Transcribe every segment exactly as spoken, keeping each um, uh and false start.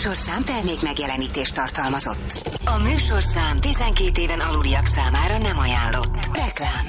műsorszám termék megjelenítést tartalmazott. A műsorszám tizenkét éven aluliak számára nem ajánlott. Reklám.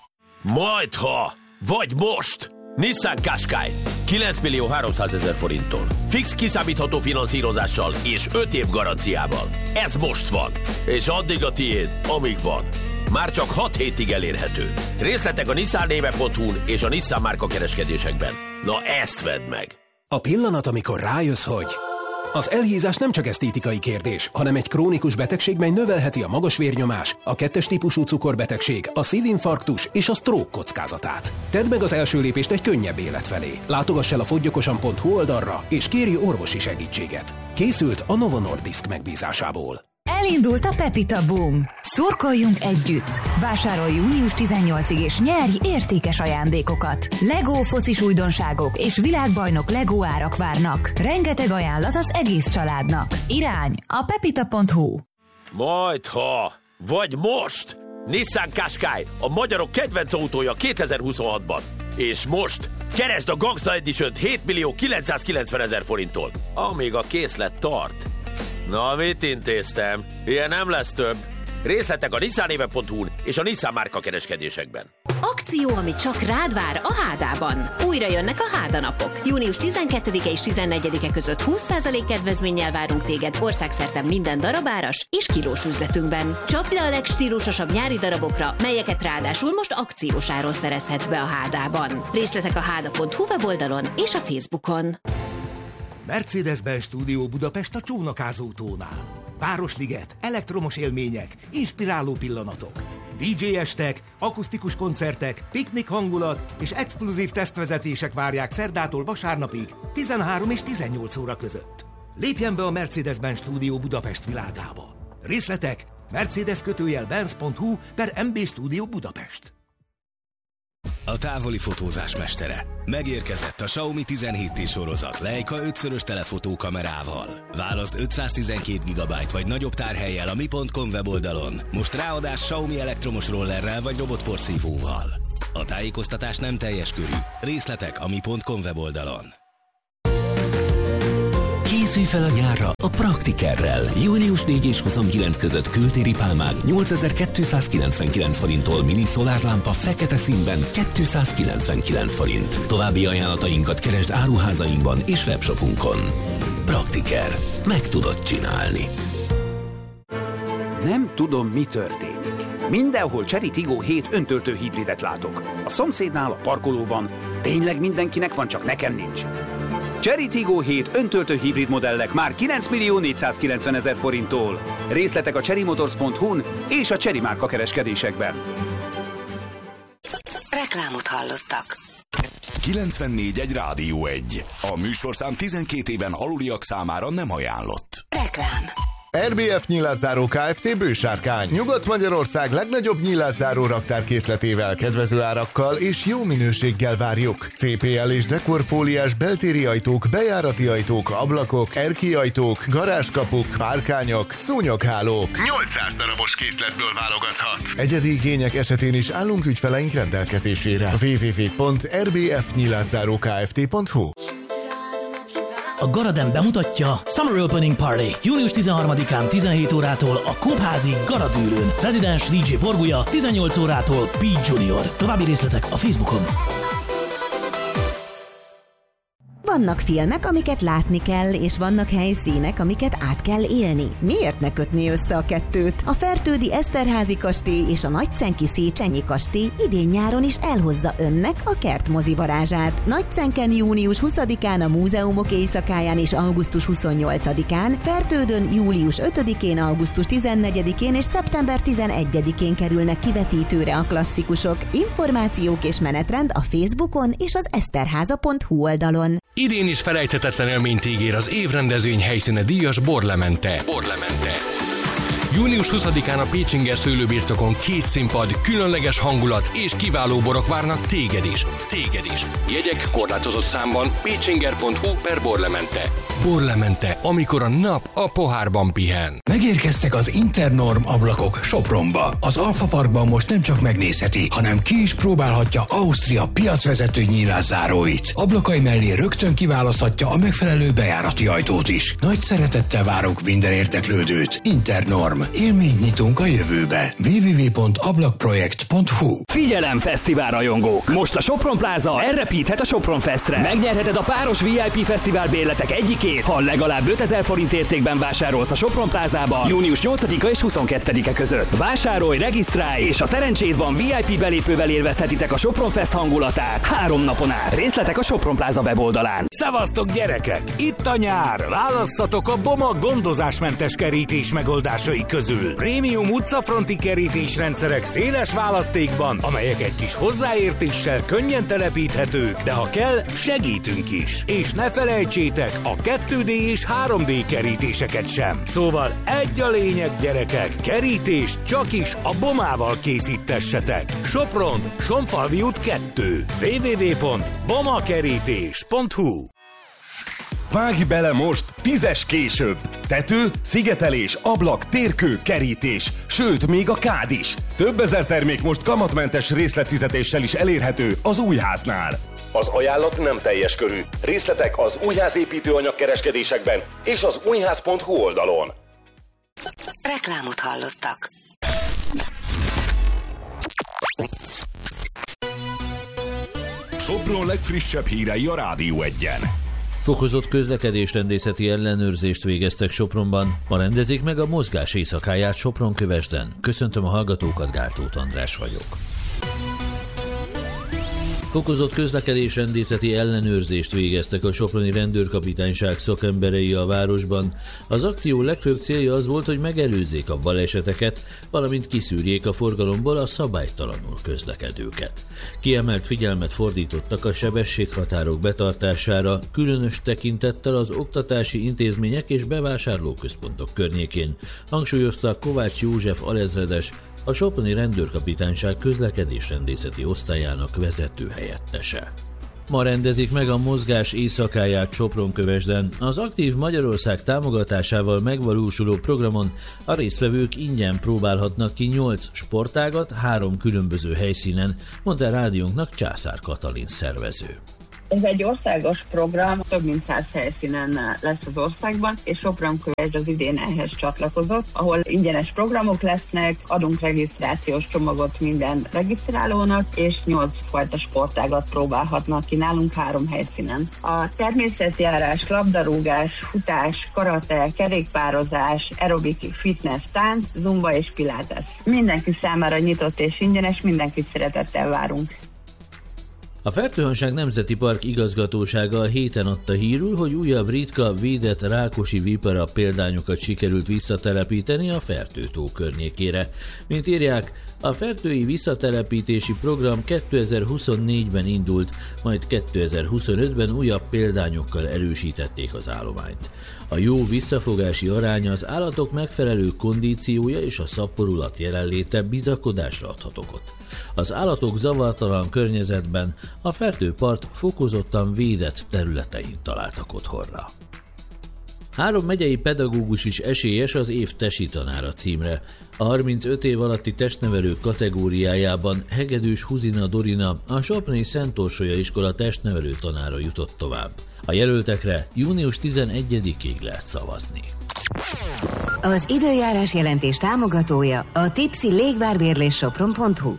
Majdha, vagy most! Nissan Qashqai kilenc millió háromszázezer forinttól. Fix kiszámítható finanszírozással és öt év garanciával. Ez most van. És addig a tiéd, amíg van. Már csak hat hétig elérhető. Részletek a nissan néve pont hu-n és a Nissan márka kereskedésekben. Na ezt vedd meg! A pillanat, amikor rájössz, hogy az elhízás nem csak esztétikai kérdés, hanem egy krónikus betegség, mely növelheti a magas vérnyomás, a kettes típusú cukorbetegség, a szívinfarktus és a stroke kockázatát. Tedd meg az első lépést egy könnyebb élet felé. Látogass el a foggyokosan pont hu oldalra, és kérj orvosi segítséget. Készült a Novo Nordisk megbízásából. Elindult a Pepita Boom. Szurkoljunk együtt! Vásárolj június tizennyolcadikáig és nyerj értékes ajándékokat. Lego focis újdonságok és világbajnok Lego árak várnak. Rengeteg ajánlat az egész családnak. Irány a pepita pont hu. Majdha, vagy most! Nissan Qashqai, a magyarok kedvenc autója kétezer-huszonhatban. És most keresd a Gangsta Edition-t hét millió kilencszázkilencvenezer forinttól, amíg a készlet tart. Na, mit intéztem? Ilyen nem lesz több. Részletek a nissan néve pont hu-n és a Nissan márka kereskedésekben. Akció, ami csak rád vár a Hádában. Újra jönnek a Háda napok. június tizenkettedike és tizennegyedike között húsz százalék kedvezménnyel várunk téged országszerte minden darabáras és kilós üzletünkben. Csapd le a legstílusosabb nyári darabokra, melyeket ráadásul most akciós áron szerezhetsz be a Hádában. Részletek a háda pont hu weboldalon és a Facebookon. Mercedes-Benz Stúdió Budapest a Csónakázótónál. Városliget, elektromos élmények, inspiráló pillanatok. dé dzsé estek, akusztikus koncertek, piknik hangulat és exkluzív tesztvezetések várják szerdától vasárnapig tizenhárom és tizennyolc óra között. Lépjen be a Mercedes-Benz Stúdió Budapest világába. Részletek mercedes kötőjel benz pont hu per em bé Stúdió Budapest. A távoli fotózás mestere. Megérkezett a Xiaomi tizenhét té sorozat Leica ötszörös telefotó kamerával. Válaszd ötszáztizenkét gigabyte vagy nagyobb tárhellyel a mi pont com weboldalon. Most ráadás Xiaomi elektromos rollerrel vagy robotporszívóval. A tájékoztatás nem teljes körű. Részletek a mi pont com weboldalon. Készülj fel a nyárra a Praktikerrel. június négy és huszonkilenc között kültéri pálmák nyolcezer-kétszázkilencvenkilenc forinttól, mini szolárlámpa fekete színben kétszázkilencvenkilenc forint. További ajánlatainkat keresd áruházainkban és webshopunkon. Praktiker. Meg tudod csinálni. Nem tudom, mi történik. Mindenhol Chery Tiggo hét öntöltő hibridet látok. A szomszédnál, a parkolóban. Tényleg mindenkinek van, csak nekem nincs. Chery Tiggo hét öntöltő hibrid modellek már kilenc millió négyszázkilencvenezer forinttól. Részletek a chery motors pont hu-n és a Chery márka kereskedésekben. Reklámot hallottak. kilencvennégy egy Rádió egy. A műsorszám tizenkét éven aluliak számára nem ajánlott. Reklám. er bé ef Nyilászáró Kft. Bősárkány. Nyugat-Magyarország legnagyobb nyilászáró raktárkészletével, kedvező árakkal és jó minőséggel várjuk. cé pé el és dekorfóliás beltéri ajtók, bejárati ajtók, ablakok, erkélyajtók, garázskapuk, párkányok, szúnyoghálók. nyolcszáz darabos készletből válogathat. Egyedi igények esetén is állunk ügyfeleink rendelkezésére. double-u double-u double-u pont er bé ef nyilászáró kft pont hu. A Garaden bemutatja Summer Opening Party június tizenharmadikán tizenhét órától a Kompházi Garadűrőn. Rezidens dé dzsé Borgulya tizennyolc órától Pete Junior. További részletek a Facebookon. Vannak filmek, amiket látni kell, és vannak helyszínek, amiket át kell élni. Miért ne kötni össze a kettőt? A Fertődi Eszterházy kastély és a Nagycenki Széchenyi kastély idén-nyáron is elhozza önnek a kertmozi varázsát. Nagycenken június huszadikán a múzeumok éjszakáján és augusztus huszonnyolcadikán, Fertődön július ötödikén, augusztus tizennegyedikén és szeptember tizenegyedikén kerülnek kivetítőre a klasszikusok. Információk és menetrend a Facebookon és az eszterháza pont hu oldalon. Idén is felejthetetlen élményt ígér az évrendezvény helyszíne díjas Borlemente. Borlemente. június huszadikán a Pécsinger szőlőbirtokon két színpad, különleges hangulat és kiváló borok várnak téged is. Téged is. Jegyek korlátozott számban pécsinger pont hu per Borlemente. Borlemente, amikor a nap a pohárban pihen. Megérkeztek az Internorm ablakok Sopronba. Az Alfa Parkban most nem csak megnézheti, hanem ki is próbálhatja Ausztria piacvezető nyílászáróit. Ablakai mellé rögtön kiválaszthatja a megfelelő bejárati ajtót is. Nagy szeretettel várunk minden érdeklődőt. Internorm. Élményt nyitunk a jövőbe. double-u double-u double-u pont ablakprojekt pont hu. Figyelem, fesztivál rajongók! Most a Sopron Plaza elrepíthet a Sopron Festre. Megnyerheted a páros vé i pé fesztivál bérletek egyikét, ha legalább ötezer forint értékben vásárolsz a Sopron Plazába június nyolcadika és huszonkettedike között. Vásárolj, regisztrálj, és a szerencséd van, vé i pé belépővel élvezhetitek a Sopron Fest hangulatát három napon át. Részletek a Sopron Plaza weboldalán. Szevasztok gyerekek! Itt a nyár! Válasszatok a Boma gondozásmentes kerítés megoldásai közül. Prémium utcafronti kerítésrendszerek széles választékban, amelyek egy kis hozzáértéssel könnyen telepíthetők, de ha kell, segítünk is. És ne felejtsétek a kettő dé és három dé kerítéseket sem. Szóval egy a lényeg, gyerekek, kerítés csak is a Bomával készítessetek. Sopron, Sonfalvi út kettő. double-u double-u double-u pont bomakerítés pont hu. Vágj bele most tízes később! Tető, szigetelés, ablak, térkő, kerítés, sőt, még a kád is. Több ezer termék most kamatmentes részletfizetéssel is elérhető az Újháznál. Az ajánlat nem teljes körű. Részletek az Újház építőanyag kereskedésekben és az újház pont hu oldalon. Reklámot hallottak. Sopron legfrissebb hírei a Rádió egyen. Fokozott közlekedésrendészeti ellenőrzést végeztek Sopronban. Ma rendezik meg a mozgás éjszakáját Sopron-Kövesden. Köszöntöm a hallgatókat, Gáltóth András vagyok. Fokozott közlekedésrendészeti ellenőrzést végeztek a soproni rendőrkapitányság szakemberei a városban. Az akció legfőbb célja az volt, hogy megelőzzék a baleseteket, valamint kiszűrjék a forgalomból a szabálytalanul közlekedőket. Kiemelt figyelmet fordítottak a sebességhatárok betartására, különös tekintettel az oktatási intézmények és bevásárlóközpontok környékén, hangsúlyozta Kovács József alezredes, a soproni rendőrkapitányság közlekedésrendészeti osztályának vezető helyettese. Ma rendezik meg a mozgás éjszakáját Sopron-Kövesden. Az Aktív Magyarország támogatásával megvalósuló programon a résztvevők ingyen próbálhatnak ki nyolc sportágat három különböző helyszínen, mondta rádiónknak Császár Katalin szervező. Ez egy országos program, több mint száz helyszínen lesz az országban, és Sopron-Kövesd az idén ehhez csatlakozott, ahol ingyenes programok lesznek, adunk regisztrációs csomagot minden regisztrálónak, és nyolc fajta sportágat próbálhatnak ki nálunk három helyszínen. A természetjárás, labdarúgás, futás, karate, kerékpározás, aerobik, fitness, tánc, zumba és pilates. Mindenki számára nyitott és ingyenes, mindenkit szeretettel várunk. A Fertőhanság Nemzeti Park igazgatósága a héten adta hírül, hogy újabb ritka, védett rákosi vipera példányokat sikerült visszatelepíteni a Fertő-tó környékére. Mint írják, a fertői visszatelepítési program kétezer-huszonnégyben indult, majd kétezer-huszonötben újabb példányokkal erősítették az állományt. A jó visszafogási aránya, az állatok megfelelő kondíciója és a szaporulat jelenléte bizakodásra adhat okot. Az állatok zavartalan környezetben a Fertőpart fokozottan védett területein találtak otthonra. Három megyei pedagógus is esélyes az év tesi tanára címre. A harmincöt év alatti testnevelők kategóriájában Hegedűs Huzina Dorina, a soproni Szent Orsolya iskola testnevelő tanára jutott tovább. A jelöltekre június tizenegyedikéig lehet szavazni. Az időjárás jelentés támogatója a Tipsy légvárbérlés sopron pont hu.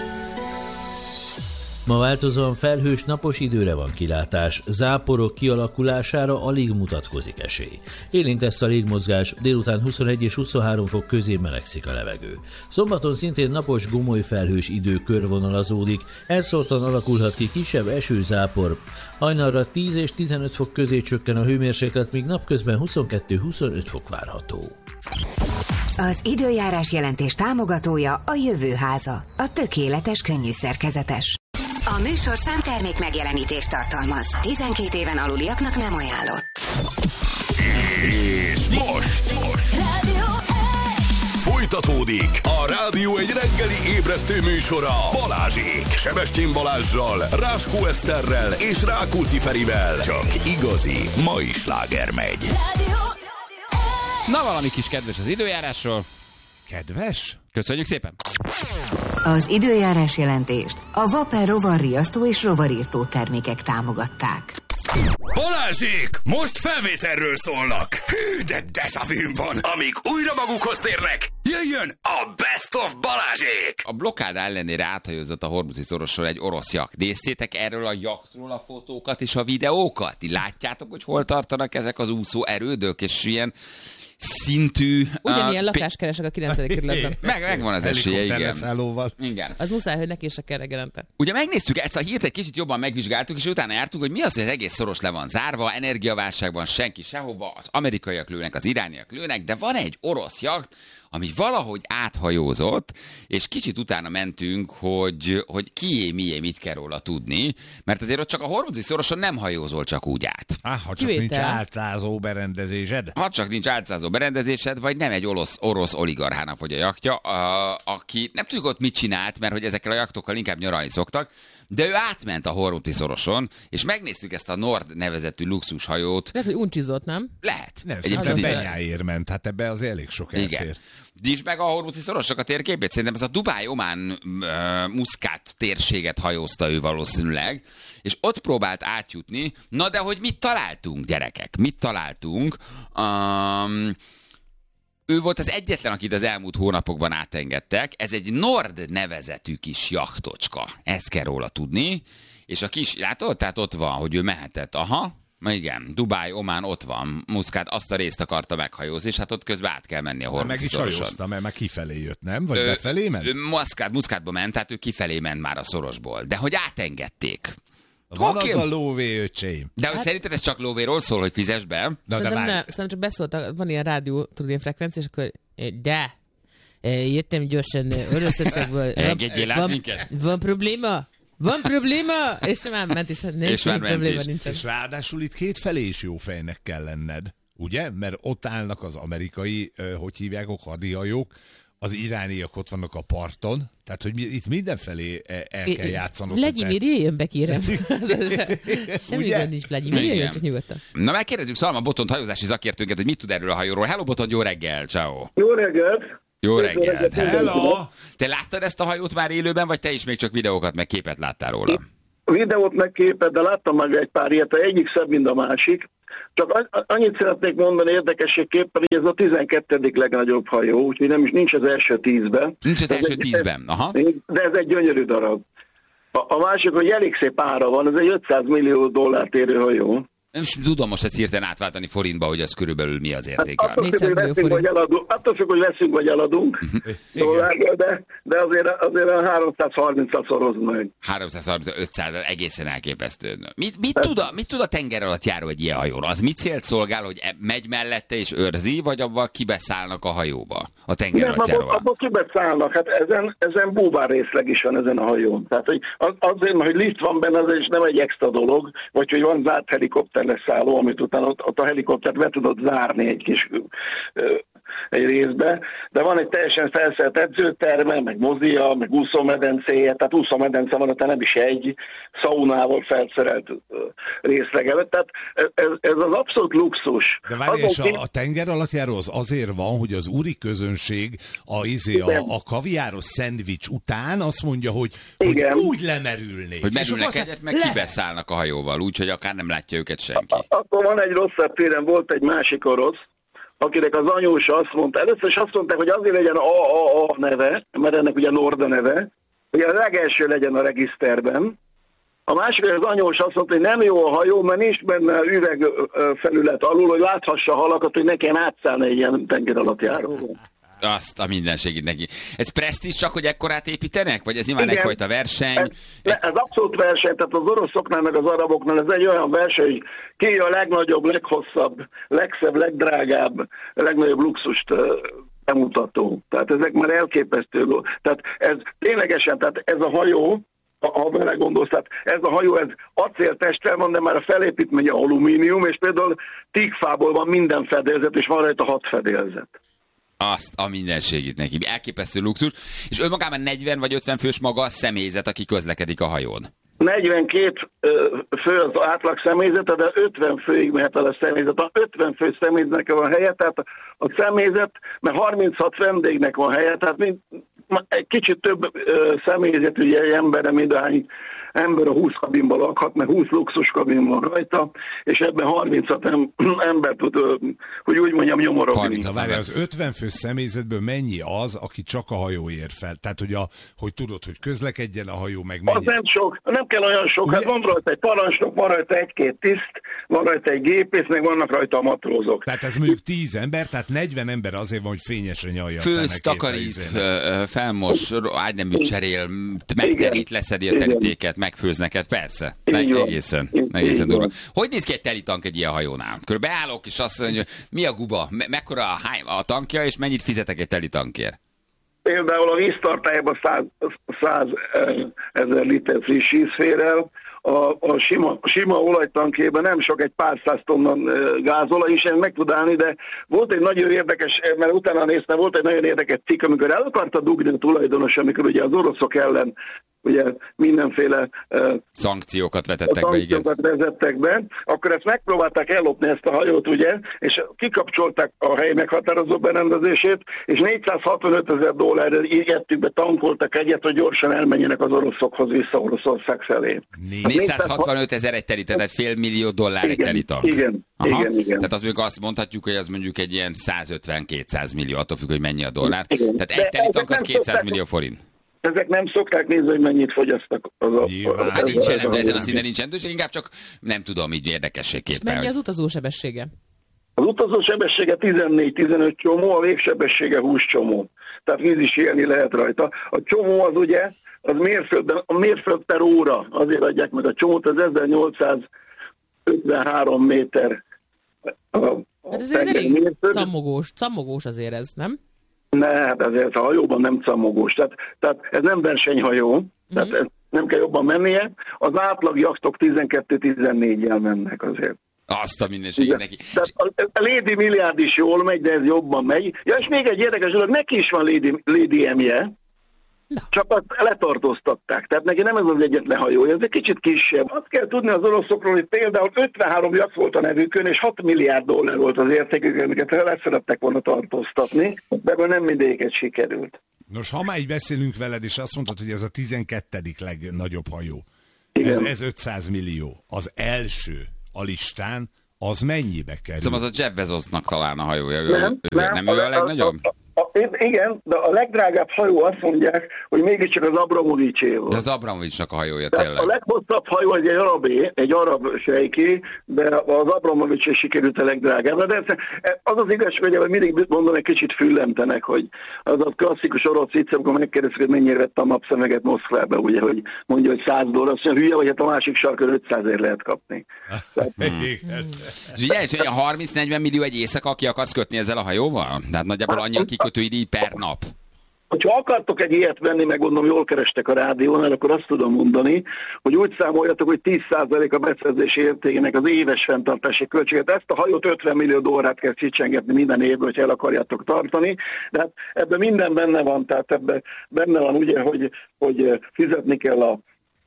Ma változóan felhős, napos időre van kilátás, záporok kialakulására alig mutatkozik esély. Élénk lesz a légmozgás, délután huszonegy és huszonhárom fok közé melegszik a levegő. Szombaton szintén napos, gomoly felhős idő körvonalazódik, elszórtan alakulhat ki kisebb esőzápor. Hajnalra tíz és tizenöt fok közé csökken a hőmérséklet, míg napközben huszonkettő-huszonöt fok várható. Az időjárás jelentés támogatója a Jövőháza, a tökéletes könnyű szerkezetes. A műsorszám termék megjelenítést tartalmaz. tizenkét éven aluliaknak nem ajánlott. És most! most. Folytatódik a Rádió egy reggeli ébresztő műsora Balázsék. Sebestyén Balázssal, Ráskó Eszterrel és Rákóczi Ferivel. Csak igazi mai sláger megy. Na, valami kis kedves az időjárásról. Kedves? Köszönjük szépen! Az időjárás jelentést a Vapor rovarriasztó és rovarírtó termékek támogatták. Balázsék! Most felvételről szólnak! Hű, de deszavűn van! Amíg újra magukhoz térnek, jöjjön a Best of Balázsék! A blokkád ellenére áthajózott a Hormuzi szorosról egy orosz jakt. Néztétek erről a jaktról a fotókat és a videókat? Ti látjátok, hogy hol tartanak ezek az úszó erődök, és ilyen szintű... Ugyanilyen uh, lakást keresek a kilencedik kerületben. Meg, megvan az esélye, igen. igen. Az muszáj, hogy neki is a kell reggelente. Ugye megnéztük ezt a hírt, egy kicsit jobban megvizsgáltuk, és utána jártunk, hogy mi az, hogy az egész szoros le van zárva, energiaválságban senki sehova, az amerikaiak lőnek, az irániak lőnek, de van egy orosz jakt, ami valahogy áthajózott, és kicsit utána mentünk, hogy, hogy kié, mié, mit kell róla tudni, mert azért ott csak a Hormuzi szoroson nem hajózol csak úgy át. Ah, ha csak Kivétel. nincs álcázó berendezésed. Ha csak nincs álcázó berendezésed, vagy nem egy orosz, orosz oligarchának vagy a jaktja, a, aki nem tudjuk ott mit csinált, mert hogy ezekkel a jaktokkal inkább nyaralni szoktak, de ő átment a Hormuzi szoroson, és megnéztük ezt a Nord nevezetű luxushajót. Lehet, hogy uncsizott, nem? Lehet. Nem, szerintem benyáért ment, hát ebbe az elég sok elfér. Igen. Nyisd meg a Hormuzi szorosnak a térképét, szerintem ez a Dubáj-Omán uh, Muszkát térséget hajózta ő valószínűleg, és ott próbált átjutni. Na de hogy mit találtunk, gyerekek? Mit találtunk? Um, ő volt az egyetlen, akit az elmúlt hónapokban átengedtek. Ez egy Nord nevezetű kis jachtocska. Ezt kell róla tudni. És a kis, látod? Tehát ott van, hogy ő mehetett. Aha. Ma igen, Dubáj, Omán ott van, Muszkát azt a részt akarta meghajózni, és hát ott közben át kell menni a Hormuzi szoroson. Meg is hajózta, mert már kifelé jött, nem? Vagy ő, befelé ment? Ő Muszkát, Muszkátba ment, tehát ő kifelé ment már a szorosból. De hogy átengedték. Van okay. Az a lóvé, öcsém. De hogy hát... szerinted ez csak lóvéról szól, hogy fizess be? Na, szerintem, de nem, szerintem csak beszóltak, van ilyen rádió, tudod, ilyen frekvencia, és akkor de, jöttem gyorsan Oroszországból. Engedjél át minket? Van probléma? Van probléma? És már ment, és nem és már probléma nincsen. És ráadásul itt kétfelé is jó fejnek kell lenned, ugye? Mert ott állnak az amerikai, hogy hívják, hadihajók, az irániak ott vannak a parton, tehát hogy itt mindenfelé el kell játszanok. Vladimir, jöjjön be, kérem. Semmi gond nincs, Vladimir, jöjjön csak nyugodtan. Na, megkérdezzük Szalma Botont, hajózási szakértőnket, hogy mit tud erről a hajóról. Hello, Botont, jó reggel, ciao. Jó reggelt. Jó reggelt. Hello. Te láttad ezt a hajót már élőben, vagy te is még csak videókat, meg képet láttál róla? Videót meg képet, de láttam meg egy pár ilyet, egyik szebb, mint a másik. Csak annyit szeretnék mondani érdekességképpen, hogy ez a tizenkettedik legnagyobb hajó, úgyhogy nem is nincs az első tízben. Nincs az első tízben, aha. De ez egy gyönyörű darab. A, a másik, hogy elég szép ára van, ez egy ötszáz millió dollárt érő hajó. Nem is tudom most ezt hirtelen átváltani forintba, hogy az körülbelül mi az értéke. Hát, attól függ, hogy veszünk, vagy eladunk, attól függ, hogy veszünk, vagy eladunk dollárba, de, de azért, azért a háromszázharmincra szoroz meg. háromszázharminc, ötszáz, egészen elképesztő. Mit, mit, tud a, mit tud a tenger alatt járó egy ilyen hajóra? Az mit célt szolgál, hogy megy mellette és őrzi, vagy abban kibeszállnak a hajóba? A tenger alatt járóval? Abban kibeszállnak, hát ezen, ezen búvár részleg is van ezen a hajón. Tehát hogy azért, hogy lift van benne, az is nem egy extra dolog, vagy hogy van zárt helikopter leszálló, amit utána ott, ott a helikoptert be tudod zárni egy kis ö, egy részbe, de van egy teljesen felszerelt edzőterme, meg mozia, meg úszómedencéje, tehát úszómedence van, tehát nem is egy szaunával felszerelt részlegelet, tehát ez, ez az abszolút luxus. De várj, és a, a tenger alattjáró az azért van, hogy az úri közönség a, izé, a, a kaviáros szendvics után azt mondja, hogy, hogy úgy lemerülnék. Hogy merülnek egyet, meg le... kibeszállnak a hajóval, úgyhogy akár nem látja őket senki. Akkor van egy rosszabb téren, volt egy másik orosz, akinek az anyósa azt mondta, először is azt mondták, hogy azért legyen a a a neve, mert ennek ugye Norda neve, hogy a legelső legyen a regiszterben. A másik, hogy az anyós azt mondta, hogy nem jó a hajó, mert nincs benne üvegfelület alul, hogy láthassa a halakat, hogy ne kell átszállni egy ilyen tenger alatt járóval. Azt a mindenségét neki. Ez presztízs csak, hogy ekkorát építenek? Vagy ez nyilván egyfajta verseny? Ez, egy... ez abszolút verseny, tehát az oroszoknál meg az araboknál ez egy olyan verseny, hogy ki a legnagyobb, leghosszabb, legszebb, legdrágább, legnagyobb luxust bemutató. Tehát ezek már elképesztő. Tehát ez ténylegesen, tehát ez a hajó, ha belegondolsz, tehát ez a hajó, ez acéltesttel van, de már a felépítménye alumínium, és például tígfából van minden fedélzet, és van rajta hat fedélzet. Azt a mindenségét neki. Elképesztő luxus. És önmagában negyven vagy ötven fős maga a személyzet, aki közlekedik a hajón. negyvenkét fő az átlag személyzete, de ötven főig mehet el a személyzet. A ötven fő személyzetnek van helye, tehát a személyzet, mert harminchat vendégnek van helye, tehát mind, egy kicsit több személyzetű emberre, mindahány ember a húsz kabinban lakhat, mert húsz luxus kabin van rajta, és ebben harminchat ember tud, hogy úgy mondjam, nyomorogni. Várj, az ötven fő személyzetből mennyi az, aki csak a hajó ér fel? Tehát, hogy, a, hogy tudod, hogy közlekedjen a hajó, meg mennyi? Az nem sok, nem kell olyan sok, hát van rajta egy parancsnok, van rajta egy-két tiszt, van rajta egy gépész, meg vannak rajta a matrózok. Tehát ez mondjuk tíz ember, tehát negyven ember azért van, hogy fényesre nyalja. Főz, takarít, felmos, ágynemű cserél, megterít, leszedi a terítéket, megfőz neked, persze. Meg, egészen, egészen durva. Hogy néz ki egy teli tank egy ilyen hajónál? Körülbelül beállok, és azt mondja, mi a guba, me- mekkora a, a tankja, és mennyit fizetek egy teli tankért? Például a víztartályban száz ezer liter friss víz fér el, a, a sima, sima olajtankjében nem sok, egy pár száz tonna gázolaj is meg tud állni, de volt egy nagyon érdekes, mert utána néztem, volt egy nagyon érdekes cikk, amikor el akarta dugni a tulajdonos, amikor ugye az oroszok ellen ugye mindenféle uh, szankciókat vetettek be, igen. vezettek be, akkor ezt megpróbálták ellopni ezt a hajót, ugye, és kikapcsolták a hely meghatározó berendezését, és négyszázhatvanöt ezer dollárra ijettük be, tankoltak egyet, hogy gyorsan elmenjenek az oroszokhoz vissza Oroszország felé. négyszázhatvanöt ezer egy teli, tehát fél millió dollár igen, egy teli tank. Igen, Aha. igen, igen. Tehát azt mondjuk azt mondhatjuk, hogy az mondjuk egy ilyen százötven-kétszáz millió, attól függ, hogy mennyi a dollár. Igen. Tehát egy teli tank az kétszáz millió forint. Ezek nem szokták nézni, hogy mennyit fogyasztak. Az a, a, hát nincs jelen, de ezen a szinten nincs jelentőség, inkább csak nem tudom, így érdekességképpen. És mennyi az utazósebessége? Az utazósebessége tizennégy-tizenöt csomó, a végsebessége húsz csomó. Tehát víz is élni lehet rajta. A csomó az ugye, az mérföldben, a mérföld per óra, azért adják meg a csomót, az ezernyolcszázötvenhárom méter. A, a hát ez elég cammogós, cammogós azért ez, nem? Ne, hát ezért a hajóban nem cammogós. Tehát, tehát ez nem versenyhajó, mm-hmm. tehát ez nem kell jobban mennie. Az átlag jachtok tizenkettő-tizennégyel mennek azért. Azt a minőségét neki. Tehát a, a Lady Milliárd is jól megy, de ez jobban megy. Ja, és még egy érdekes dolog, neki is van Lady, Lady M-je, no. Csak azt letartóztatták. Tehát neki nem ez az egyetlen hajója, ez egy kicsit kisebb. Azt kell tudni az oroszokról, hogy például ötvenhárom jacht volt a nevükön, és hat milliárd dollár volt az értékük, amiket le szerettek volna tartóztatni, de ebből nem mindegyiket sikerült. Nos, ha már így beszélünk veled, és azt mondtad, hogy ez a tizenkettedik legnagyobb hajó, ez, ez ötszáz millió. Az első a listán, az mennyibe kerül? Szóval az a Jeff Bezosnak talán a hajója, ő, nem, ő, nem, nem ő a legnagyobb? A, a, a, igen, de a legdrágább hajó azt mondják, hogy mégiscsak az Abramovicsé volt. De az Abramovicsnak a hajója, de tényleg. A leghosszabb hajó egy arabé, egy arab sejké, de az Abramovicsé sikerült a legdrágább. De ez, az az igazság, hogy mindig mondom, egy kicsit füllemtenek, hogy az a klasszikus orosz vicc, amikor megkérdezik, hogy mennyire vett a napszemeget Moszkvába, ugye, hogy mondja, hogy száz dollár, azt mondja, hülye, vagy hát a másik sarkon ötszázért lehet kapni. Hmm. És ugye, hogy a harminc-negyven millió egy éjszaka, aki akarsz kötni ezzel a hajóval? Tehát nagyjából annyi a kikötőidíj per nap. Ha akartok egy ilyet venni, meg gondolom jól kerestek a rádiónál, akkor azt tudom mondani, hogy úgy számoljatok, hogy tíz százalék a beszerzési értékének az éves fenntartási költséget. Ezt a hajót ötven millió dollárt kell csicsengetni minden évben, hogyha el akarjátok tartani. De hát ebben minden benne van, tehát ebben benne van ugye, hogy, hogy fizetni kell a,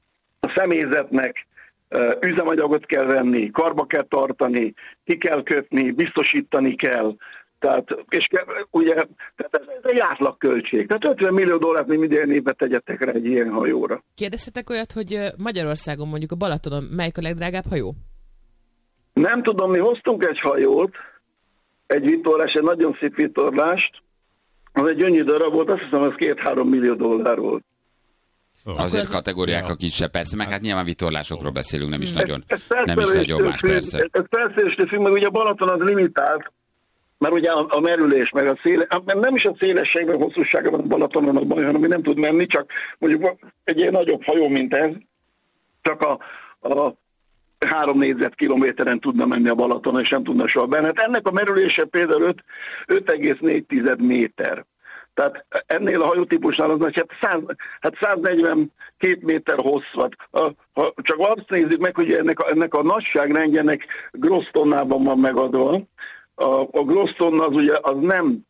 a személyzetnek, üzemanyagot kell venni, karba kell tartani, ki kell kötni, biztosítani kell. Tehát, és ugye, tehát ez, ez egy átlagköltség. Tehát ötven millió dollárt még minden évben tegyetek rá egy ilyen hajóra. Kérdeztetek olyat, hogy Magyarországon mondjuk a Balatonon melyik a legdrágább hajó? Nem tudom, mi hoztunk egy hajót, egy vitorlás, egy nagyon szép vitorlást, az egy gyönyörű darab volt, azt hiszem, az két-három millió dollár volt. Oh. Azért kategóriák a kisebb, persze, meg hát nyilván vitorlásokról beszélünk, nem is nagyon, ez, ez nem is nagyon más, persze. Ez felszerelést függ, meg ugye a Balaton az limitált, mert ugye a, a merülés, meg a széle, nem is a szélességben, a hosszúságban a Balatonon a baj, hanem nem tud menni, csak mondjuk egy ilyen nagyobb hajó, mint ez, csak a, a három négyzetkilométeren tudna menni a Balatonon, és nem tudna soha benne. Hát ennek a merülése például öt egész négy méter. Tehát ennél a hajótípusnál az nagy, hát, száz, hát száznegyvenkét méter hosszú. Ha, ha csak azt nézzük meg, hogy ennek a, ennek a nagyságrendjének grossz tonnában van megadva. A, a grossz tonna az ugye az nem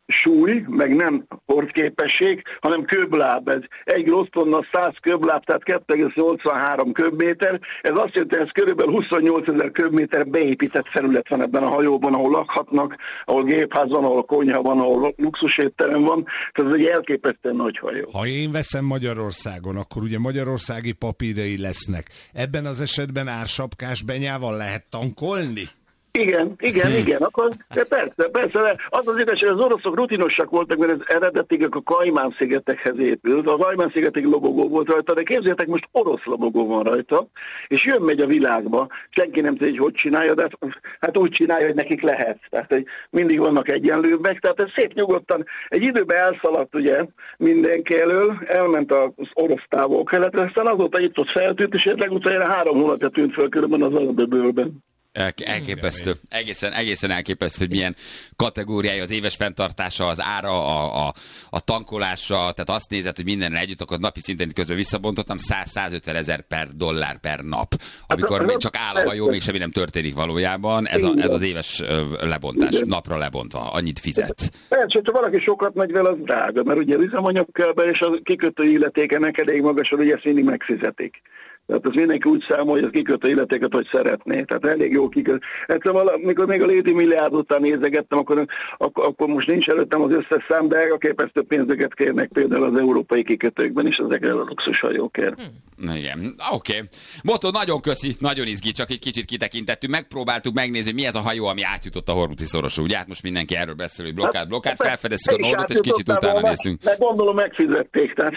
súly, meg nem hordképesség, hanem köbláb. Ez egy grossztonna száz köbláb, tehát kettő egész nyolcvanhárom köbméter. Ez azt jelenti, hogy ez körülbelül huszonnyolcezer köbméter beépített felület van ebben a hajóban, ahol lakhatnak, ahol gépház van, ahol konyha van, ahol luxusétterem van. Tehát ez egy elképesztően nagy hajó. Ha én veszem Magyarországon, akkor ugye magyarországi papírai lesznek. Ebben az esetben ársapkás benyával lehet tankolni? Igen, igen, igen, akkor de persze, persze, de az az igaz, hogy az oroszok rutinosak voltak, mert ez eredetileg a Kajmán-szigetekhez épült, a Kajmán-szigetek lobogó volt rajta, de képzeljétek, most orosz lobogó van rajta, és jön megy a világba, senki nem tudja, hogy hogy csinálja, de hát úgy csinálja, hogy nekik lehet, tehát hogy mindig vannak egyenlőbbek, tehát ez szép nyugodtan, egy időben elszaladt ugye mindenki elől, elment az orosz távol-keletre, aztán azóta itt ott feltűnt, és legutóbb három hónapja tűnt föl körülben az Arab-öbölben. El, elképesztő. Egészen, egészen elképesztő, hogy milyen kategóriája az éves fenntartása, az ára, a, a, a tankolása, tehát azt nézed, hogy mindenre együtt, akkor napi szinten közben visszabontottam, száz-százötven ezer per dollár per nap. Amikor még csak áll a hajó, még semmi nem történik valójában. Ez, a, ez az éves lebontás, napra lebontva. Annyit fizet. Persze, hogyha valaki sokat megy vele, az drága, mert ugye üzemanyag kell be, és a kikötő illetéke neked elég magas, hogy ezt mindig megfizetik. Tehát az mindenki úgy számol, hogy az kikötő illetéket, hogy szeretné. Tehát elég jó kikötő. Egyszerűen, amikor még a léti milliárd után nézegettem, akkor, akkor, akkor most nincs előttem az összes szám, de elképesztő pénzeket kérnek például az európai kikötőkben is ezekre a luxushajókért. Hmm. Igen, oké. Okay. Botó, nagyon köszi, nagyon izgi, csak egy kicsit kitekintettük. Megpróbáltuk megnézni, mi ez a hajó, ami átjutott a Hormüzi szoroson. Ugye hát most mindenki erről beszél, hogy blokkát, blokkát, felfedeztük a Nordot, és kicsit utána néztünk. Meg gondolom megfizették, tehát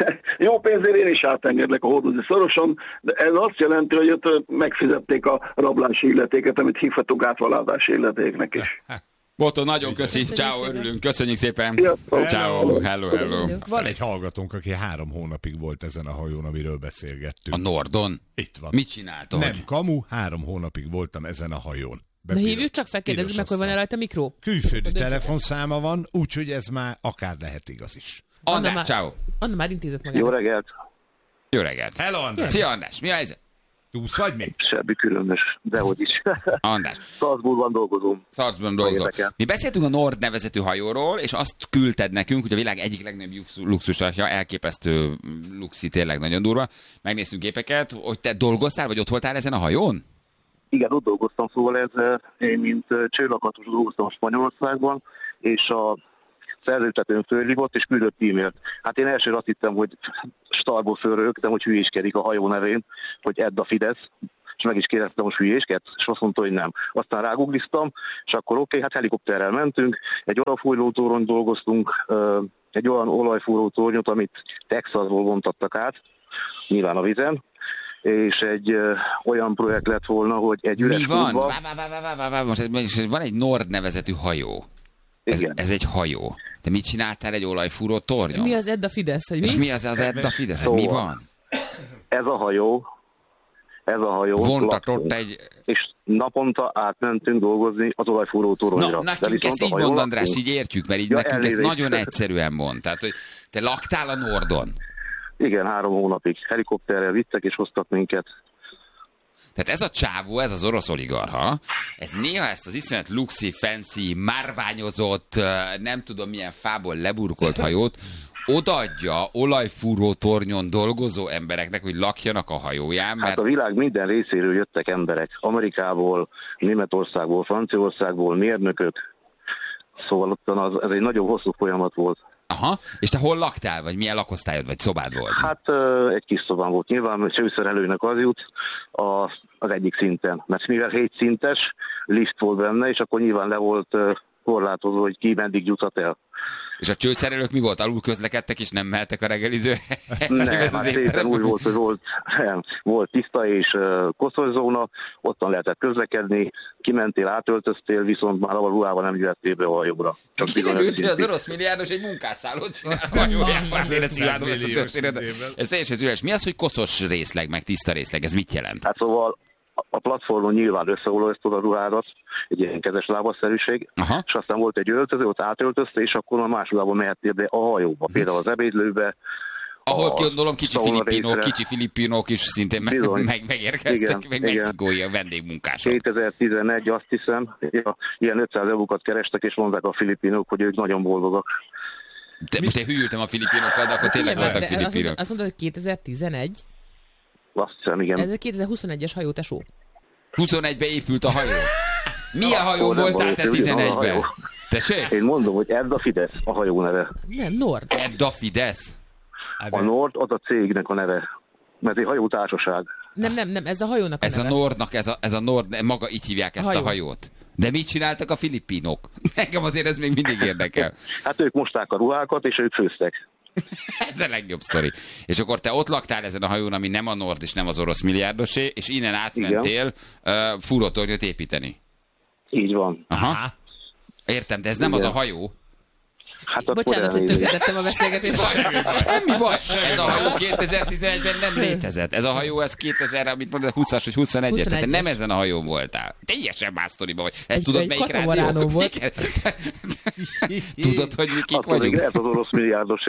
jó pénzért én is átengedlek a Hormüzi szoroson, de ez azt jelenti, hogy ott megfizették a rablási illetéket, amit hívhatunk átvaládási illetéknek is. Botó, nagyon köszi, ciao, örülünk, köszönjük szépen. Ciao, hello, hello. Van egy hallgatónk, aki három hónapig volt ezen a hajón, amiről beszélgettünk. A Nordon? Itt van. Mit csináltad? Nem kamu, három hónapig voltam ezen a hajón. De hívjuk csak, felkérdezzük meg, hogy van-e rajta mikró? Külföldi telefonszáma van, úgyhogy ez már akár lehet igaz is. András, ciao. Anna már intézett magának. Jó reggelt. Jó reggelt. Hello, András. Szia, András, mi a helyzet? Túsz vagy még? Semmi különös, dehogy is. András. Salzburgban dolgozom. Salzburgban dolgozom. Mi beszéltünk a Nord nevezetű hajóról, és azt küldted nekünk, hogy a világ egyik legnagyobb luxusatja, elképesztő luxi, tényleg nagyon durva. Megnéztünk képeket, hogy te dolgoztál, vagy ott voltál ezen a hajón? Igen, ott dolgoztam, szóval ez, én mint csőlakatos dolgoztam Spanyolországban, és a szerzőtetőn fölhívott, és küldött e-mailt. Hát én elsőre azt hittem, hogy starból fölrögtem, hogy hülyéskedik a hajó nevén, hogy Edd a Fidesz, és meg is kérdeztem, hogy hülyéskedsz, és azt mondta, hogy nem. Aztán rágugliztam, és akkor oké, okay, hát helikopterrel mentünk, egy olajfúró torony dolgoztunk, egy olyan olajfúró tornyot, amit Texasból vontattak át, nyilván a vizen, és egy ö, olyan projekt lett volna, hogy egy üres Mi van? kútba... Vá, vá, vá, vá, vá, vá. Most, most van egy Nord nevezetű hajó. Ez, ez egy hajó. Te mit csináltál egy olajfúró tornyon? Mi az Edda Fidesz? Hogy mi? És mi az az Edda Fidesz? Szóval, mi van? Ez a hajó, ez a hajó... Vontatott egy... És naponta átmentünk dolgozni az olajfúró toronyra. Na, nekünk ezt így mond, András, így értjük, mert így ja, nekünk elnézést. Ez nagyon egyszerűen mond. Tehát, hogy te laktál a Nordon. Igen, három hónapig. Helikopterrel vittek és hoztak minket. Tehát ez a csávó, ez az orosz oligarha, ez néha ezt az iszonyat luxi, fancy, márványozott, nem tudom milyen fából leburkolt hajót odaadja olajfúró tornyon dolgozó embereknek, hogy lakjanak a hajóján. Mert... Hát a világ minden részéről jöttek emberek. Amerikából, Németországból, Franciaországból, mérnökök. Szóval ott az, ez egy nagyon hosszú folyamat volt. Aha, és te hol laktál, vagy milyen lakosztályod, vagy szobád volt? Hát egy kis szobám volt nyilván, csőszerelőnek az jut a, az egyik szinten, mert mivel hét szintes lift volt benne, és akkor nyilván le volt korlátozó, hogy ki meddig juthat el. És a csőszerelők mi volt? Alul közlekedtek, és nem mehettek a reggeliző? Nem, hát szépen úgy volt, hogy volt, volt tiszta és uh, koszos zóna, ottan lehetett közlekedni, kimentél, átöltöztél, viszont már a ruhával nem jöhettél be a hajóra. Kiderült, hogy az orosz milliárdos egy munkásszállót csinál a hajójában. Ez teljesen üres. Mi az, hogy koszos részleg, meg tiszta részleg? Ez mit jelent? Hát szóval a platformon nyilván összeolajoztod a ruhádat, egy ilyen kezes lábasszerűség, aha, és aztán volt egy öltöző, ott átöltözte, és akkor a másodában mehettél be a hajóba, például az ebédlőbe, Ahol gondolom kicsi filipinok, kicsi filipinok is szintén meg, meg, megérkeztek, igen, meg igen. Mexikói a vendégmunkások. kétezer-tizenegy azt hiszem, ilyen ötszáz eurókat kerestek, és mondták a filipinok, hogy ők nagyon boldogak. De most én hűltem a filipinokkal, de akkor tényleg voltak filipinok. Azt, azt mondod, hogy kétezer-tizenegy? Azt hiszem, igen. Ez a kétezer-huszonegyes hajó, tesó. huszonegyben épült a hajó. Milyen hajó voltál te tizenegyben? Tessék? Én mondom, hogy Edda Fidesz a hajó neve. Nem, Nord. Edda Fidesz? A Nord az a cégnek a neve. Mert egy hajótársaság. Nem, nem, nem, ez a hajónak a ez neve. A Nordnak, ez a, ez a Nord, maga így hívják ezt a, hajó. a hajót. De mit csináltak a filipinok? Nekem azért ez még mindig érdekel. Hát ők mosták a ruhákat, és ők főztek. Ez a legjobb sztori. És akkor te ott laktál ezen a hajón, ami nem a Nord és nem az orosz milliárdosé, és innen átmentél uh, fúrótornyot építeni. Így van. Aha. Értem, de ez nem igen. az a hajó. Hát bocsánat, hogy tönkretettem a beszélgetést. Semmi baj. Ez a hajó kétezer-tizenegyben nem létezett. Ez a hajó, ez kétezer, amit mondod, húszas vagy huszonegyes. Tehát nem ezen a hajón voltál. Teljesen más sztoriba vagy. Ezt egy, tudod, egy melyik rádió? Volt. Tudod, hogy mi kik azt vagyunk? Ez az orosz milliárdosé.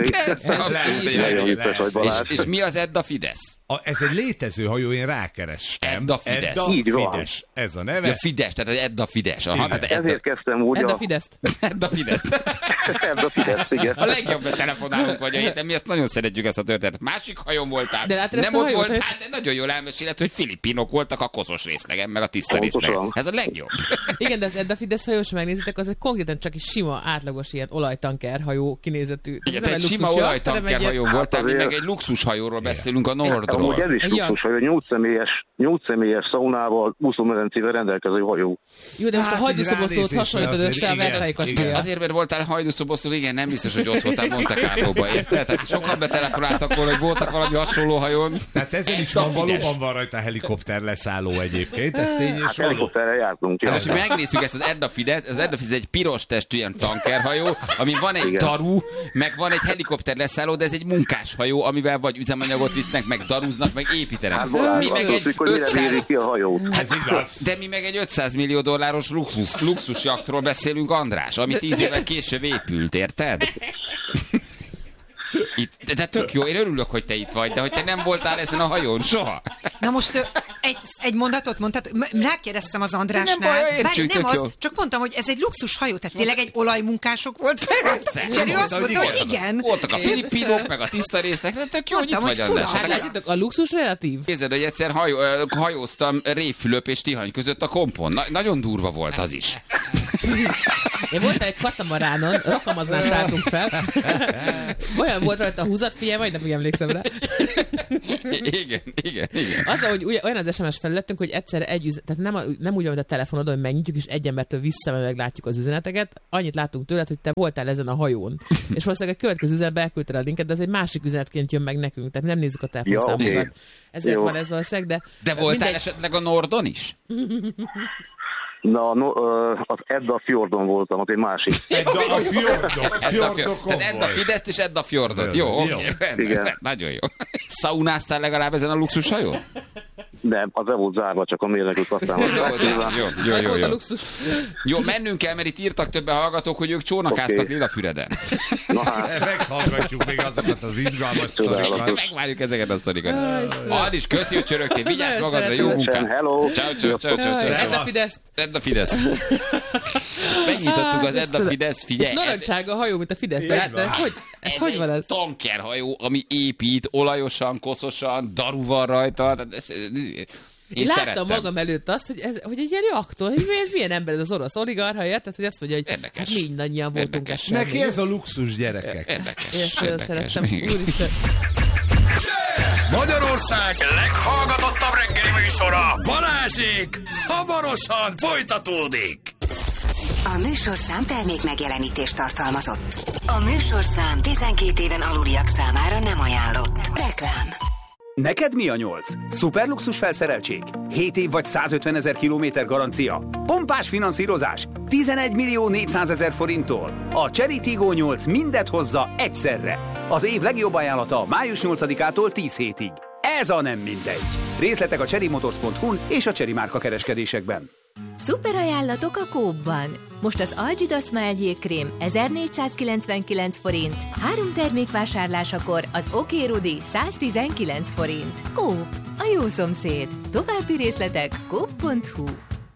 És, és mi az Edda Fidesz? A, ez egy létező hajó, én rákerestem. Edda Fidesz. Edda Így Fidesz. Van. Ez a neve. Ja, Fidesz, tehát az Edda Fidesz. Aha, tehát Edda... Ezért kezdtem úgy Edda a... Fidesz. Edda Fidesz. Edda Fidesz, igen. A legjobb telefonálunk vagy a héten, mi ezt nagyon szeretjük ezt a történetet. Másik hajón voltál, de nem ott voltál, de nagyon jól elmeséled, hogy filipinok voltak a koszos részlegen, meg a tiszta részlegen. Ez a legjobb. Igen, de az Edda Fidesz hajó, ha megnézitek, az egy konkrétan csak egy sima, átlagos ilyen olajtanker hajó kinézetű. Igen, te egy sima olajtanker hajó voltál, mi meg egy luxushajóról beszélünk, a Nordról. Ez is luxushajó, nyolc személyes, nyolc személyes szaunával, úszómedencével rendelkező hajó. Jó, de most a hajdúszoboszlót hasonlítod össze a Versailles kastélyal. Azért, mert voltál hajdúszoboszló, igen, nem biztos, hogy ott voltál Monte Carlóba, érted? Tehát sokan betelefonáltak volna, hogy voltak valami hasonló hajón. Tehát ezen is van, valóban van rajta helikopter leszálló egyébként, ez tény és hát helikopterre jártunk. Hát most megnézzük ezt az Edda Fidesz, az Edda Fidesz egy piros testű ilyen tankerhajó, ami van egy igen. daru, meg van egy helikopter leszálló, de ez egy munkáshajó, amivel vagy üzemanyagot visznek, meg daruznak, meg építenek. Hát Balázs, mi meg egy ötszáz... ki a hajót. Hát, de mi meg egy ötszáz millió dolláros luxus, luxusjaktról beszélünk, András, ami tíz évvel később épült, érted? Itt, de, de tök jó, én örülök, hogy te itt vagy, de hogy te nem voltál ezen a hajón soha. Na most egy, egy mondatot mondtad, rákérdeztem az Andrásnál. Nem baj, értjük, nem az, jó. csak mondtam, hogy ez egy luxus hajó, tehát tényleg egy olajmunkások volt. És ő azt mondta, hogy igen. Voltak a filipinok, meg a tiszta részek, de tök jó, hogy itt vagy, András. A luxus relatív. Képzeld, hogy egyszer hajó, hajóztam Révfülöp és Tihany között a kompon. Na, nagyon durva volt az is. Én voltam egy katamaránon, Rakamaznál szálltunk fel. Olyan volt rajta a húzatfilje, vagy nem úgy emlékszem rá. Igen, igen, igen. Az, hogy olyan az es em es felületünk, hogy egyszer egy üzenet, tehát nem, a, nem úgy, mint a telefonodon, hogy megnyitjuk, és egy embertől visszamenőleg látjuk az üzeneteket. Annyit láttunk tőled, hogy te voltál ezen a hajón. És valószínűleg a következő üzenetbe elküldted a linket, de ez egy másik üzenetként jön meg nekünk, tehát nem nézzük a telefonszámokat. Ja, okay. Ezért jó. Van ez valószínűleg, de... De voltál mindegy... esetleg a Nordon is? Na, no, az Edda Fjordon voltam, az egy másik. Edda a Fjordon. Tehát Edda Fideszt és Edda Fjordot. Jó, oké. Okay. Nagyon jó. Szaunáztál legalább ezen a luxus hajón? Nem, az el volt zárva, csak a mérnökük aztán. Jó, jó, jó, jó. Jó, mennünk kell, mert itt írtak többen hallgatók, hogy ők csónakáztak okay. Lilafüreden. Na hát, meghallgatjuk még azokat az izgalmas sztorikat. Megvárjuk ezeket a sztorikat. Adis, köszi, hogy csörögtél. Vigyázz magadra, jó munkát. Hello. Ciao, ciao, ciao, ciao. Edda Fidesz. Edda Fidesz. Megnyitottuk az Edda Fidesz, figyelj. És narancsága a hajó, mint a Fidesz. De ez hogy, ez ez hogy van ez? Tankerhajó, ami épít, olajosan, koszosan, daru van rajta. Én, Én láttam szerettem. magam előtt azt, hogy ez, hogy egy ilyen jaktor, hogy ez milyen ember, ez az orosz oligarcha, érted, hogy azt mondja, hogy érdekes. Hát mindannyian voltunk ezt. Neki ez a luxus, gyerekek. Érdekes. Én ezt olyan szerettem. Úristen. Magyarország leghallgatottabb reggeli műsora, Balázsék, hamarosan folytatódik. A műsorszám termék megjelenítést tartalmazott. A műsorszám tizenkét éven aluliak számára nem ajánlott. Reklám. Neked mi a nyolc? Szuperluxus felszereltség? hét év vagy százötvenezer kilométer garancia? Pompás finanszírozás? tizenegy millió négyszázezer forinttól? A Chery Tiggo nyolc mindet hozza egyszerre. Az év legjobb ajánlata május nyolcadikától tíz hétig. Ez a nem mindegy. Részletek a cherry motors pont hu-n és a Chery márka kereskedésekben. Szuper ajánlatok a Coop-ban. Most az Algida Smile jégkrém ezernégyszázkilencvenkilenc forint, három termék vásárlásakor az Oké Rudi száztizenkilenc forint. Coop, a jó szomszéd. További részletek coop pont hu.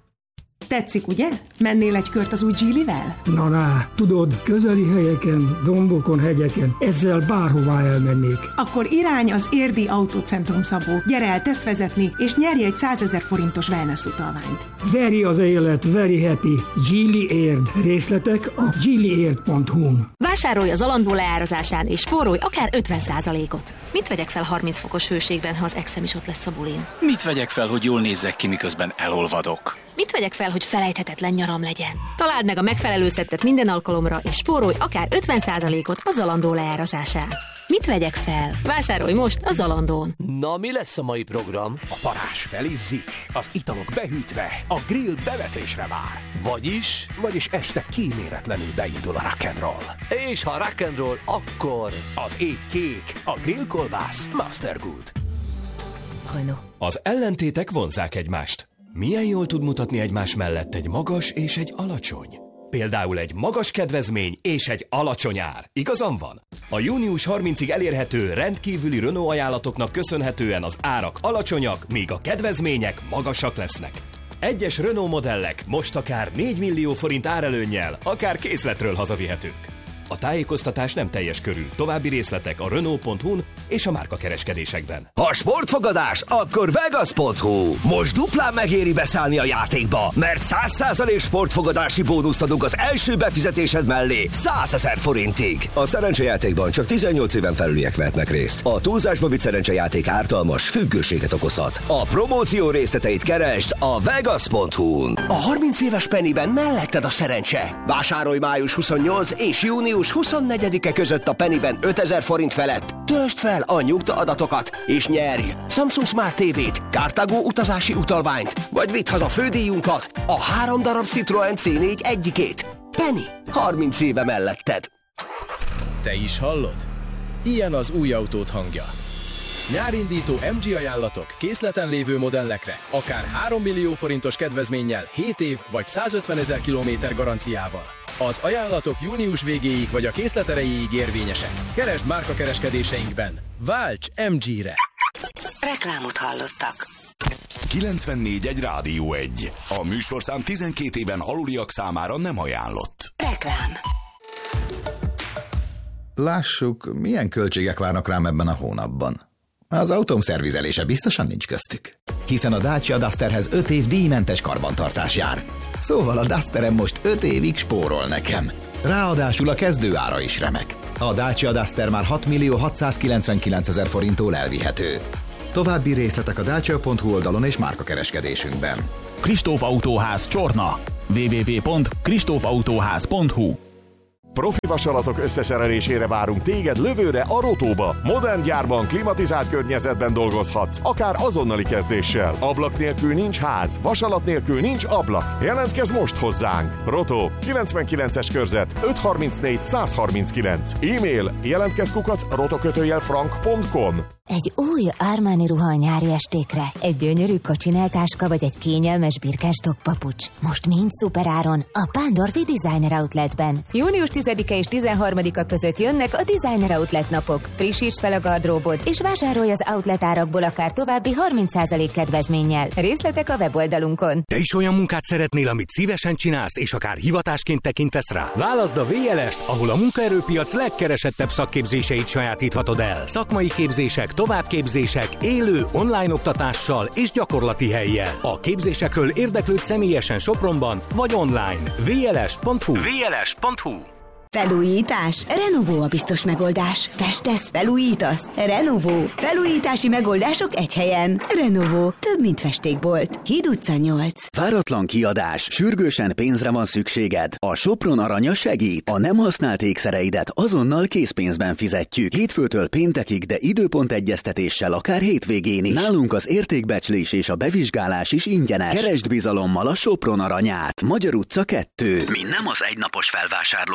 Tetszik, ugye? Mennél egy kört az új Geely-vel? Na, na, tudod, közeli helyeken, dombokon, hegyeken, ezzel bárhová elmennék. Akkor irány az Érdi Autócentrum, Szabó. Gyere el tesztvezetni, és nyerj egy százezer forintos wellness utalványt. Veri az élet, very happy. Geely Érd. Részletek a geely érd pont hu-n. Vásárolj az Zalando leárazásán, és spórolj akár ötven százalékot. Mit vegyek fel harminc fokos hőségben, ha az exem is ott lesz a bulin? Mit vegyek fel, hogy jól nézzek ki, miközben elolvadok? Mit vegyek fel, hogy felejthetetlen nyaram legyen? Találd meg a megfelelő szettet minden alkalomra, és spórolj akár ötven százalékot a Zalando leárazásán. Mit vegyek fel? Vásárolj most a Zalandón. Na, mi lesz a mai program? A parázs felizzik, az italok behűtve, a grill bevetésre vár. Vagyis? Vagyis este kíméletlenül beindul a rock'n'roll. És ha rock'n'roll, akkor az ég kék, a grillkolbász Mastergood. Renault. Az ellentétek vonzzák egymást. Milyen jól tud mutatni egymás mellett egy magas és egy alacsony? Például egy magas kedvezmény és egy alacsony ár. Igazam van? A június harmincadikáig elérhető rendkívüli Renault ajánlatoknak köszönhetően az árak alacsonyak, míg a kedvezmények magasak lesznek. Egyes Renault modellek most akár négy millió forint árelőnnyel, akár készletről hazavihetők. A tájékoztatás nem teljes körű. További részletek a renault pont hu-n és a márkakereskedésekben. Ha sportfogadás, akkor vegas pont hu. Most duplán megéri beszállni a játékba, mert száz százalék sportfogadási bónuszt adunk az első befizetésed mellé százezer forintig. A szerencsejátékban csak tizennyolc éven felüliek vehetnek részt. A túlzásba vitt szerencsejáték ártalmas, függőséget okozhat. A promóció részleteit keresd a vegas pont hu-n. A harminc éves Pennyben melletted a szerencse. Vásárolj május huszonnyolcadika és június huszonnegyedike között a Pennyben ötezer forint felett. Töltsd fel a nyugta adatokat, és nyerj Samsung Smart té vét, Cartago utazási utalványt, vagy vidd haza fődíjunkat, a három darab Citroen cé négy egyikét. Penny, harminc éve melletted. Te is hallod? Ilyen az új autót hangja. Nyárindító em gé ajánlatok készleten lévő modellekre, akár három millió forintos kedvezménnyel, hét év vagy százötvenezer kilométer garanciával. Az ajánlatok június végéig vagy a készlet erejéig érvényesek. Keresd márkakereskedéseinkben. Válts em gére! Reklámot hallottak. kilencvennégy egy Rádió egy. A műsorszám tizenkét éven aluliak számára nem ajánlott. Reklám. Lássuk, milyen költségek várnak rám ebben a hónapban. Az autóm szervizelése biztosan nincs köztük. Hiszen a Dacia Dusterhez öt év díjmentes karbantartás jár. Szóval a Dusterem most öt évig spórol nekem. Ráadásul a kezdő ára is remek. A Dacia Duster már hat millió hatszázkilencvenkilencezer forinttól elvihető. További részletek a dacia pont hu oldalon és márkakereskedésünkben. Kristóf Autóház Csorna. double-u double-u double-u pont kristóf autóház pont hu. Profi vasalatok összeszerelésére várunk téged lövőre a Rotóba. Modern gyárban, klimatizált környezetben dolgozhatsz, akár azonnali kezdéssel. Ablak nélkül nincs ház, vasalat nélkül nincs ablak. Jelentkezz most hozzánk! Rotó, kilencvenkilences körzet, ötszázharmincnégy százharminckilenc. E-mail jelentkezz kukac rotokötőjel frank pont com. Egy új Armani ruha a nyári estékre, egy gyönyörű kocsineltáska vagy egy kényelmes birkás papucs. Most mind szuperáron a Pándorfi Designer Outletben. június tizedike és tizenharmadika között jönnek a Designer Outlet napok. Frissíts fel a gardróbod, és vásárolj az outlet árakból akár további harminc százalék kedvezménnyel. Részletek a weboldalunkon. Te is olyan munkát szeretnél, amit szívesen csinálsz, és akár hivatásként tekintesz rá? Válaszd a vé el est, ahol a munkaerőpiac legkeresettebb szakképzéseit sajátíthatod el. Szakmai képzések, továbbképzések, élő, online oktatással és gyakorlati hellyel. A képzésekről érdeklődj személyesen Sopronban vagy online. vé el es pont hu vé el es pont hu. Felújítás? Renovó a biztos megoldás. Festesz? Felújítasz? Renovó. Felújítási megoldások egy helyen. Renovó. Több, mint festékbolt. Híd utca nyolc. Váratlan kiadás. Sürgősen pénzre van szükséged. A Sopron aranya segít. A nem használt ékszereidet azonnal készpénzben fizetjük. Hétfőtől péntekig, de időpont egyeztetéssel akár hétvégén is. Nálunk az értékbecslés és a bevizsgálás is ingyenes. Keresd bizalommal a Sopron aranyát. Magyar utca kettő. Mi nem az egynapos felvásárlók vagyunk.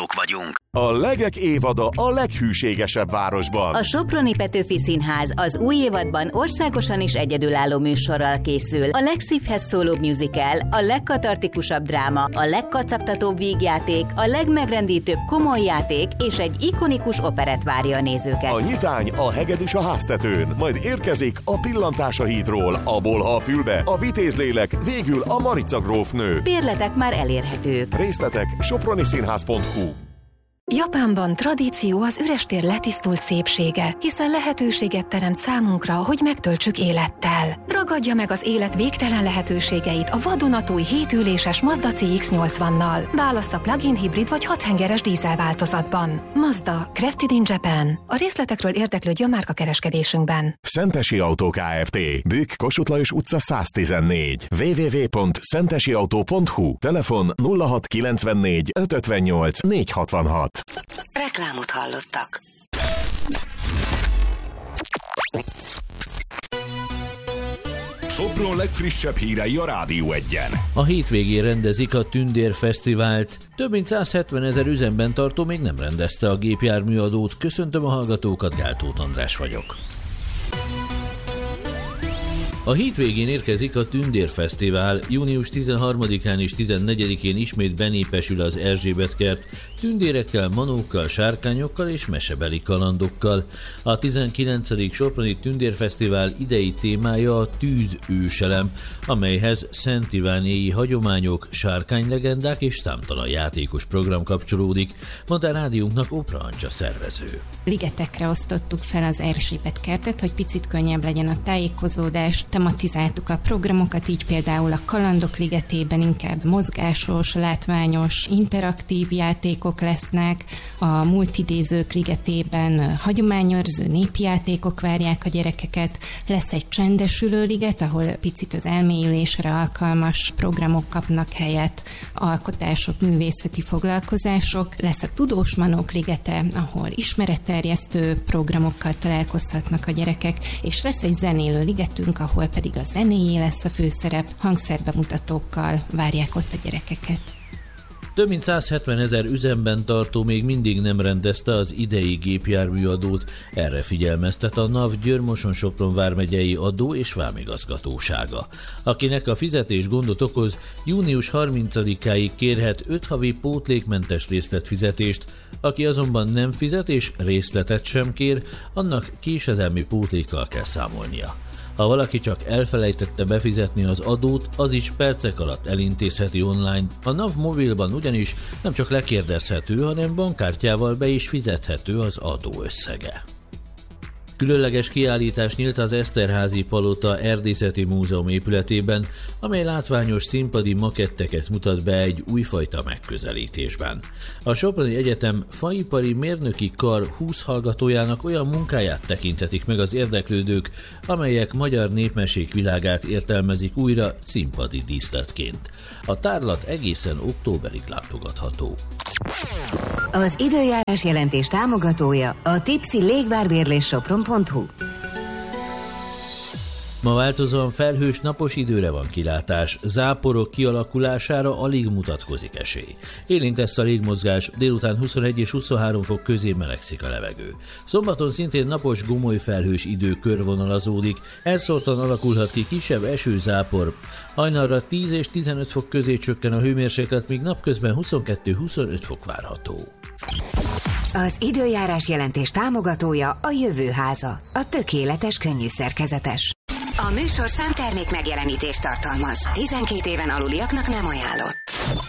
vagyunk. A Legek évada a leghűségesebb városban. A Soproni Petőfi Színház az új évadban országosan is egyedülálló műsorral készül. A legszívhez szólóbb musical, a legkatartikusabb dráma, a legkacagtatóbb vígjáték, a legmegrendítőbb komoly játék és egy ikonikus operett várja a nézőket. A nyitány a hegedűs a háztetőn, majd érkezik a pillantás a hídról, a bolha a fülbe, a vitézlélek, végül a Marica grófnő. Bérletek már elérhetők. Részletek soproniszínház pont hu. Japánban tradíció az üres tér letisztult szépsége, hiszen lehetőséget teremt számunkra, hogy megtöltsük élettel. Ragadja meg az élet végtelen lehetőségeit a vadonatúj hétüléses Mazda cé iksz nyolcvannal. Válassza plug-in hibrid vagy hathengeres dízel változatban. Mazda, crafted in Japan. A részletekről érdeklődj a márkakereskedésünkben. Szentesi Autó Kft. Bükk Kossuth Lajos utca száztizennégy. double-u double-u double-u pont szentesi autó pont hu. Telefon nulla hat kilencvennégy ötvennyolc négy hatvanhat. Reklámot hallottak. Sopron legfrissebb hírei a Rádió Egyen. A hétvégén rendezik a Tündér Fesztivált. Több mint száz hetven ezer üzemben tartó még nem rendezte a gépjárműadót. Köszöntöm a hallgatókat, Gáltóth András vagyok. A hétvégén érkezik a Tündér Fesztivál, június tizenharmadikán és tizennegyedikén ismét benépesül az Erzsébet-kert, tündérekkel, manókkal, sárkányokkal és mesebeli kalandokkal. A tizenkilencedik Soproni Tündérfesztivál idei témája a tűzőselem, amelyhez Szent Ivánéi hagyományok, sárkánylegendák és számtalan játékos program kapcsolódik, mondta a rádiónknak Opra Ancsa szervező. Ligetekre osztottuk fel az Erzsébet-kertet, hogy picit könnyebb legyen a tájékozódás. Tematizáltuk a programokat, így például a Kalandok ligetében inkább mozgásos, látványos, interaktív játékok lesznek, a Multidézők ligetében hagyományőrző népjátékok várják a gyerekeket, lesz egy csendesülő liget, ahol picit az elmélyülésre alkalmas programok kapnak helyet, alkotások, művészeti foglalkozások, lesz a Tudós Manók ligete, ahol ismeretterjesztő programokkal találkozhatnak a gyerekek, és lesz egy zenélő ligetünk, ahol pedig a zenéjé lesz a főszerep, hangszerbemutatókkal várják ott a gyerekeket. Több mint száz hetven ezer üzemben tartó még mindig nem rendezte az idei gépjárműadót, erre figyelmeztet a NAV Győr-Moson-Sopron vármegyei adó- és vámigazgatósága. Akinek a fizetés gondot okoz, június harmincadikáig kérhet öt havi pótlékmentes részletfizetést, aki azonban nem fizet és részletet sem kér, annak késedelmi pótlékkal kell számolnia. Ha valaki csak elfelejtette befizetni az adót, az is percek alatt elintézheti online. A NAV mobilban ugyanis nem csak lekérdezhető, hanem bankkártyával be is fizethető az adó összege. Különleges kiállítás nyílt az Eszterházy Palota Erdészeti Múzeum épületében, amely látványos színpadi maketteket mutat be egy újfajta megközelítésben. A Soproni Egyetem faipari mérnöki kar húsz hallgatójának olyan munkáját tekintetik meg az érdeklődők, amelyek magyar népmesék világát értelmezik újra színpadi díszletként. A tárlat egészen októberig látogatható. Az időjárás jelentés támogatója a Tipsy Légvárbérlés Sopron pont hu. Ma változóan felhős napos időre van kilátás, záporok kialakulására alig mutatkozik esély. Élénk lesz a légmozgás, délután huszonegy és huszonhárom fok közé melegszik a levegő. Szombaton szintén napos, gomoly felhős idő körvonalazódik, elszórtan alakulhat ki kisebb esőzápor. Hajnalra tíz és tizenöt fok közé csökken a hőmérséklet, míg napközben huszonkettő-huszonöt fok várható. Az időjárás jelentés támogatója a Jövőháza, a tökéletes könnyű szerkezetes. A műsor számtermék megjelenítést tartalmaz. tizenkét éven aluliaknak nem ajánlott.